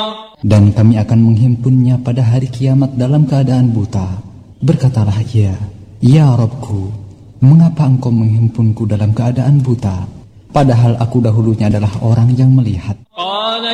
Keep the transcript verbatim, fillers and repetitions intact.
Dan kami akan menghimpunnya pada hari kiamat dalam keadaan buta. Berkatalah ia, Ya Rabbku, mengapa engkau menghimpunku dalam keadaan buta, padahal aku dahulunya adalah orang yang melihat?